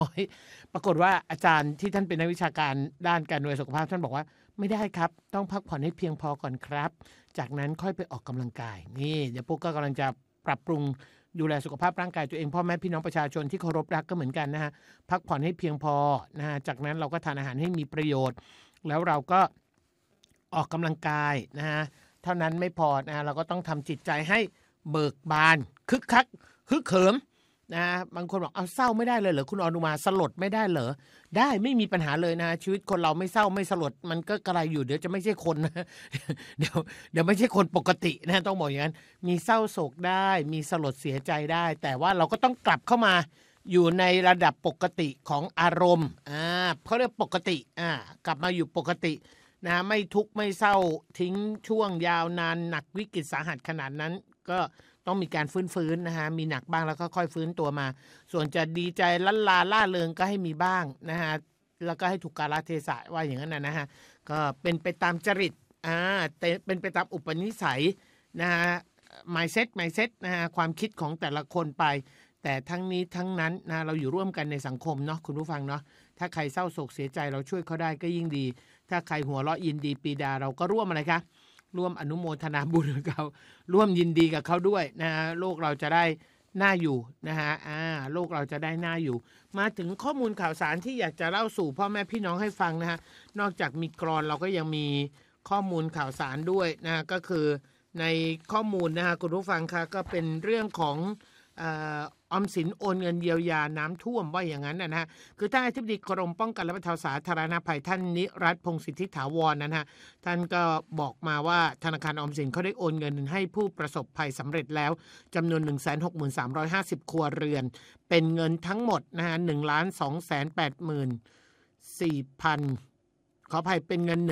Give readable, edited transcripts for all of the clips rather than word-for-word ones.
ปรากฏว่าอาจารย์ที่ท่านเป็นนักวิชาการด้านการดูแลสุขภาพท่านบอกว่าไม่ได้ครับต้องพักผ่อนให้เพียงพอก่อนครับจากนั้นค่อยไปออกกำลังกายนี่เดี๋ยวพวกก็กำลังจะปรับปรุงดูแลสุขภาพร่างกายตัวเองพ่อแม่พี่น้องประชาชนที่เคารพรักก็เหมือนกันนะฮะพักผ่อนให้เพียงพอนะฮะจากนั้นเราก็ทานอาหารให้มีประโยชน์แล้วเราก็ออกกำลังกายนะฮะเท่านั้นไม่พอนะฮะเราก็ต้องทำจิตใจให้เบิกบานคึกคักฮึกเหิมนะบางคนบอกเอาเศร้าไม่ได้เลยเหรอคุณอนุมาสลดไม่ได้เหรอได้ไม่มีปัญหาเลยนะชีวิตคนเราไม่เศร้าไม่สลดมันก็กระไรอยู่เดี๋ยวจะไม่ใช่คนนะเดี๋ยวไม่ใช่คนปกตินะต้องบอกอย่างนั้นมีเศร้าโศกได้มีสลดเสียใจได้แต่ว่าเราก็ต้องกลับเข้ามาอยู่ในระดับปกติของอารมณ์เขาเรียกปกติกลับมาอยู่ปกตินะไม่ทุกข์ไม่เศร้าทิ้งช่วงยาวนานหนักวิกฤตสาหัสขนาดนั้นก็ต้องมีการฟื้นนะฮะมีหนักบ้างแล้วก็ค่อยฟื้นตัวมาส่วนจะดีใจลั่นลาล่าเริงก็ให้มีบ้างนะฮะแล้วก็ให้ถูกกาลเทศะว่าอย่างนั้นนะฮะก็เป็นไปตามจริตเป็นไปตามอุปนิสัยนะฮะ mindset นะฮะความคิดของแต่ละคนไปแต่ทั้งนี้ทั้งนั้นนะเราอยู่ร่วมกันในสังคมเนาะคุณผู้ฟังเนาะถ้าใครเศร้าโศกเสียใจเราช่วยเขาได้ก็ยิ่งดีถ้าใครหัวเราะยินดีปีดาเราก็ร่วมอะไรคะร่วมอนุโมทนาบุญกับเขาร่วมยินดีกับเขาด้วยนะฮะโลกเราจะได้น่าอยู่นะฮะโลกเราจะได้น่าอยู่มาถึงข้อมูลข่าวสารที่อยากจะเล่าสู่พ่อแม่พี่น้องให้ฟังนะฮะนอกจากมีกลอนเราก็ยังมีข้อมูลข่าวสารด้วยนะก็คือในข้อมูลนะฮะคุณผู้ฟังคะก็เป็นเรื่องของออมสินโอนเงินเยียวยาน้ำท่วมว่าอย่างนั้นนะฮะคือท่านอธิบดีกรมป้องกันและบรรเทาสาธารณภัยท่านนิรัตน์พงศ์สิทธิถาวรนะฮะท่านก็บอกมาว่าธนาคารออมสินเขาได้โอนเงินให้ผู้ประสบภัยสำเร็จแล้วจำนวน 163,50 ครัวเรือนเป็นเงินทั้งหมดนะฮะ 1,284,000 ขออภัยเป็นเงิน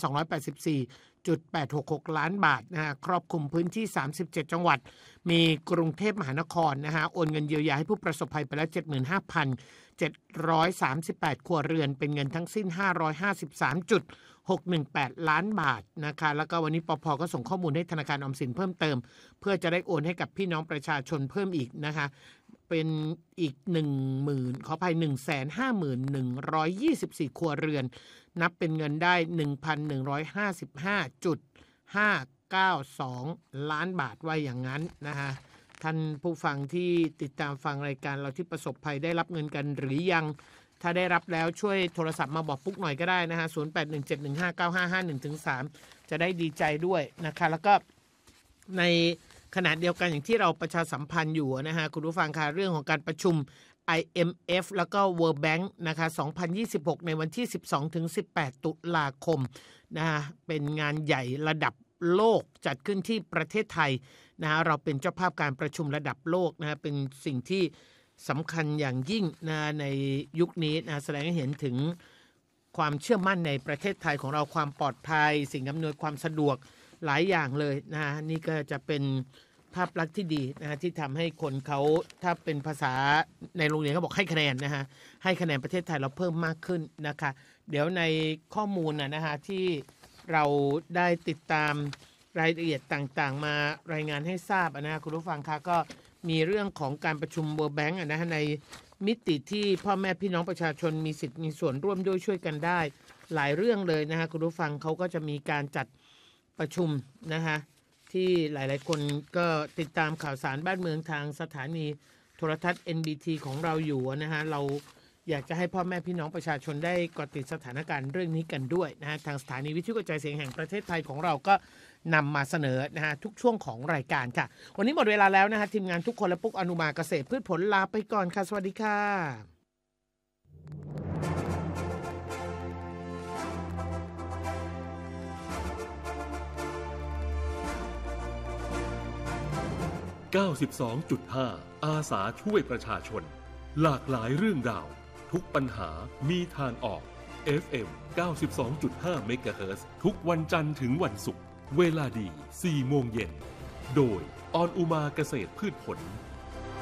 1,284.866 ล้านบาทนะฮะครอบคลุมพื้นที่37จังหวัดมีกรุงเทพมหานครนะฮะโอนเงินเยียวยาให้ผู้ประสบภัยไปแล้ว 75,738 ครัวเรือนเป็นเงินทั้งสิ้น 553.618 ล้านบาทนะคะแล้วก็วันนี้ปภ.ก็ส่งข้อมูลให้ธนาคารออมสินเพิ่มเติมเพื่อจะได้โอนให้กับพี่น้องประชาชนเพิ่มอีกนะคะเป็นอีก 10,000 ขออภัย 151,124 ครัวเรือนนับเป็นเงินได้ 1,155.592 ล้านบาทว่าอย่างนั้นนะฮะท่านผู้ฟังที่ติดตามฟังรายการเราที่ประสบภัยได้รับเงินกันหรือยังถ้าได้รับแล้วช่วยโทรศัพท์มาบอกปุ๊กหน่อยก็ได้นะฮะ 0817159551-3 จะได้ดีใจด้วยนะคะแล้วก็ในขณะเดียวกันอย่างที่เราประชาสัมพันธ์อยู่นะฮะคุณผู้ฟังค่ะเรื่องของการประชุมIMF แล้วก็ World Bank นะคะ2026ในวันที่ 12-18 ตุลาคมนะฮะเป็นงานใหญ่ระดับโลกจัดขึ้นที่ประเทศไทยนะฮะเราเป็นเจ้าภาพการประชุมระดับโลกนะฮะเป็นสิ่งที่สำคัญอย่างยิ่งนะในยุคนี้นะแสดงให้เห็นถึงความเชื่อมั่นในประเทศไทยของเราความปลอดภัยสิ่งอำนวยความสะดวกหลายอย่างเลยนะฮะนี่ก็จะเป็นภาพลักษณ์ที่ดีนะฮะที่ทำให้คนเขาถ้าเป็นภาษาในโรงเรียนเขาบอกให้คะแนนนะฮะให้คะแนนประเทศไทยเราเพิ่มมากขึ้นนะคะเดี๋ยวในข้อมูลนะฮะที่เราได้ติดตามรายละเอียดต่างๆมารายงานให้ทราบนะคุณผู้ฟังคะก็มีเรื่องของการประชุม World Bank นะฮะในมิติที่พ่อแม่พี่น้องประชาชนมีสิทธิ์มีส่วนร่วมด้วยช่วยกันได้หลายเรื่องเลยนะฮะคุณผู้ฟังเขาก็จะมีการจัดประชุมนะฮะที่หลายๆคนก็ติดตามข่าวสารบ้านเมืองทางสถานีโทรทัศน์ NBT ของเราอยู่นะฮะเราอยากจะให้พ่อแม่พี่น้องประชาชนได้เกาะติดสถานการณ์เรื่องนี้กันด้วยนะฮะทางสถานีวิทยุกระจายเสียงแห่งประเทศไทยของเราก็นำมาเสนอนะฮะทุกช่วงของรายการค่ะวันนี้หมดเวลาแล้วนะฮะทีมงานทุกคนและปุ๊กอนุมาเกษตรพืชผลลาไปก่อนค่ะสวัสดีค่ะ 92.5 อาสาช่วยประชาชนหลากหลายเรื่องราวทุกปัญหามีทางออก FM 92.5 เมกะเฮิรตซ์ทุกวันจันทร์ถึงวันศุกร์เวลาดี 4 โมงเย็นโดยออนอุมาเกษตรพืชผล